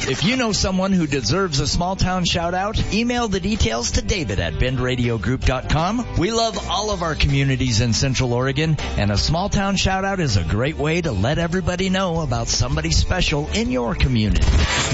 If you know someone who deserves a small town shout out, email the details to David at bendradiogroup.com. We love all of our communities in Central Oregon, and a small town shout out is a great way to let everybody know about somebody special in your community.